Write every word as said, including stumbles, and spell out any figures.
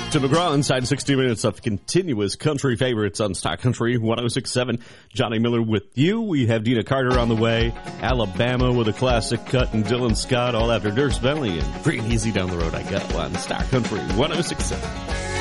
Tim McGraw inside sixty minutes of continuous country favorites on Stock Country one oh six point seven. Johnny Miller with you. We have Dina Carter on the way. Alabama with a classic cut, and Dylan Scott all after Dirks Bentley. And free and easy down the road I go on Stock Country one oh six point seven.